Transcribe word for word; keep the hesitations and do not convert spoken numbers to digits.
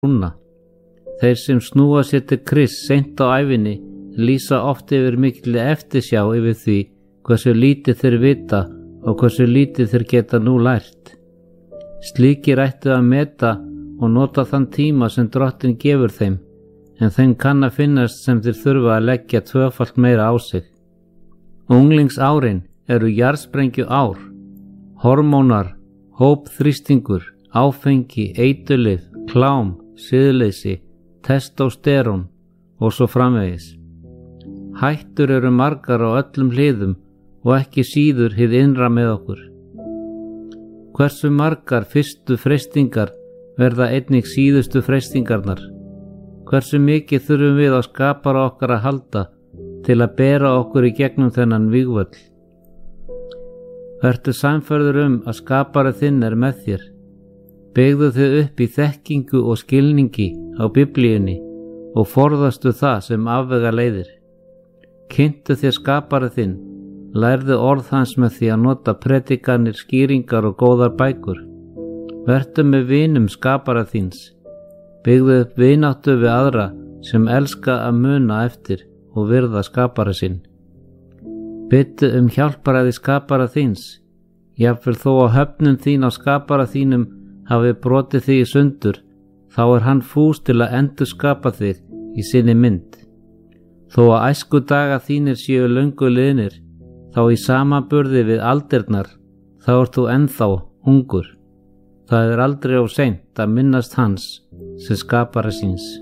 brúna. Þeir sem snúa sér til Krists seint á ævinni lýsa oft yfir mikilli eftirsjá yfir því hversu lítið þeir vita og hversu lítið þeir geta nú lært. Slíkir ættu að meta og nota þann tíma sem Drottinn gefur þeim, en þeim kann að finnast sem þeir þurfa að leggja tvöfalt meira á sig. Unglingsárin eru jarðsprengju ár, hormónar, hópþrýstingur, áfengi, eiturlyf, klám, siðleysi, testósterón og svo framvegis. Hættur eru margar á öllum hliðum og ekki síður hið innra með okkur. Hversu margar fyrstu freistingar verða einnig síðustu freistingarnar? Hversu mikið þurfum við á skapara okkar að halda til að bera okkur í gegnum þennan vígvöll? Vertu sannfærður um að skapari þinn er með þér. Byggðu þig upp í þekkingu og skilningi á Biblíunni og forðastu það sem afvega leiðir. Kynntu þér skapari þinn, lærðu orð hans með því að nota predikanir, skýringar og góðar bækur. Vertu með vinum skapara þíns. Byggðu upp vináttu við aðra sem elska að muna eftir og virða skapara sinn. Biðdu um hjálparæði skapara þíns. Jafnvel þó að höfnun þín á skapara þínum hafi brotið þig í sundur, þá er hann fús til að endurskapa þig í sinni mynd. Þó að æsku daga þínir séu löngu liðnir, þá í samanburði við aldirnar, þá ert þú ennþá ungur. Það er aldrei of seint að minnast hans sem skapara síns.